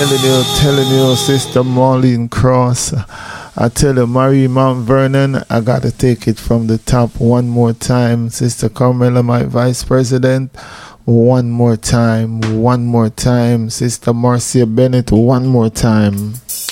Telling you, Sister Marlene Cross. I tell you, Marie Mount Vernon, I gotta take it from the top one more time. Sister Carmela, my Vice President, one more time. Sister Marcia Bennett, one more time.